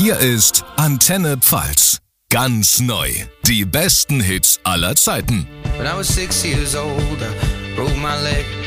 Hier ist Antenne Pfalz. Ganz neu. Die besten Hits aller Zeiten. When I was 6 years old, I broke my leg.